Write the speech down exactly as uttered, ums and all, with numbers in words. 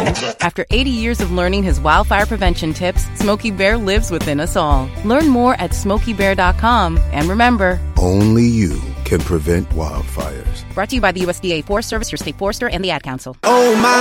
After eighty years of learning his wildfire prevention tips, Smokey Bear lives within us all. Learn more at smokey bear dot com. And remember, only you can prevent wildfires. Brought to you by the U S D A Forest Service, your state forester, and the Ad Council. Oh, my.